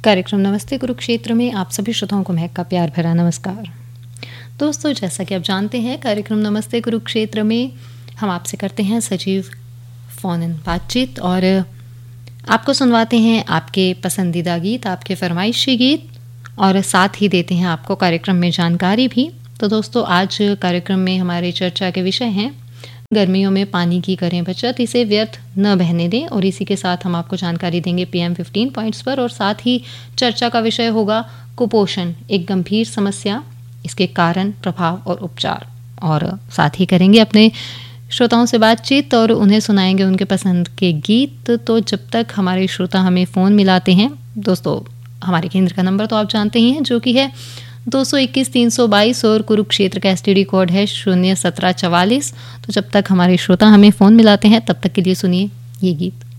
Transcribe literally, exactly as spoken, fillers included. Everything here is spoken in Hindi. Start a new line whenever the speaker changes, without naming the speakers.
कार्यक्रम नमस्ते कुरुक्षेत्र में आप सभी श्रोताओं को महक का प्यार भरा नमस्कार। दोस्तों, जैसा कि आप जानते हैं, कार्यक्रम नमस्ते कुरुक्षेत्र में हम आपसे करते हैं सजीव फ़ोन इन बातचीत और आपको सुनवाते हैं आपके पसंदीदा गीत, आपके फरमाइशी गीत और साथ ही देते हैं आपको कार्यक्रम में जानकारी भी। तो दोस्तों, आज कार्यक्रम में हमारे चर्चा के विषय हैं गर्मियों में पानी की करें बचत, इसे व्यर्थ न बहने दें। और इसी के साथ हम आपको जानकारी देंगे पीएम पंद्रह पॉइंट्स पर और साथ ही चर्चा का विषय होगा कुपोषण, एक गंभीर समस्या, इसके कारण, प्रभाव और उपचार। और साथ ही करेंगे अपने श्रोताओं से बातचीत और उन्हें सुनाएंगे उनके पसंद के गीत। तो जब तक हमारे श्रोता हमें फ़ोन मिलाते हैं, दोस्तों हमारे केंद्र का नंबर तो आप जानते ही हैं, जो कि है दो सौ इक्कीस तीन सौ बाईस और कुरुक्षेत्र का एसटीडी कोड है शून्य सत्रह चवालीस। तो जब तक हमारे श्रोता हमें फ़ोन मिलाते हैं, तब तक के लिए सुनिए ये गीत।